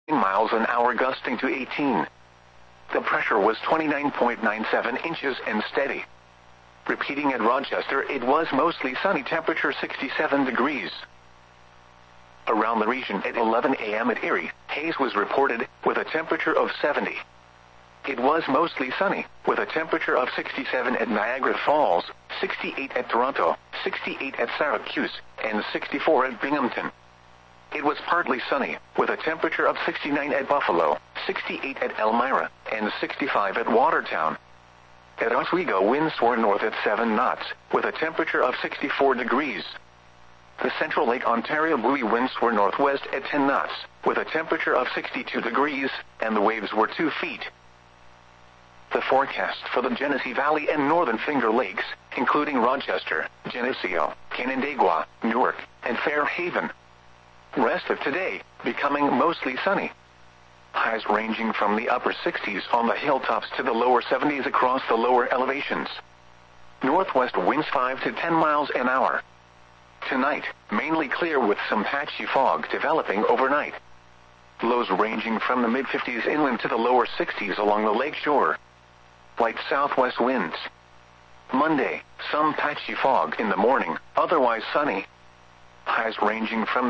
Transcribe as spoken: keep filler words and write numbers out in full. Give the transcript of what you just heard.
miles an hour gusting to eighteen. The pressure was twenty-nine point nine seven inches and steady. Repeating at Rochester, it was mostly sunny, temperature sixty-seven degrees. Around the region at eleven a m at Erie, haze was reported, with a temperature of seventy. It was mostly sunny, with a temperature of sixty-seven at Niagara Falls, sixty-eight at Toronto, sixty-eight at Syracuse, and sixty-four at Binghamton. It was partly sunny, with a temperature of sixty-nine at Buffalo, sixty-eight at Elmira, and sixty-five at Watertown. At Oswego, winds were north at seven knots, with a temperature of sixty-four degrees. The Central Lake Ontario buoy winds were northwest at ten knots, with a temperature of sixty-two degrees, and the waves were two feet. The forecast for the Genesee Valley and Northern Finger Lakes, including Rochester, Geneseo, Canandaigua, Newark, and Fairhaven. Rest of today, becoming mostly sunny. Highs ranging from the upper sixties on the hilltops to the lower seventies across the lower elevations. Northwest winds five to ten miles an hour. Tonight, mainly clear with some patchy fog developing overnight. Lows ranging from the mid-fifties inland to the lower sixties along the lake shore. Light southwest winds. Monday, some patchy fog in the morning, otherwise sunny. Highs ranging from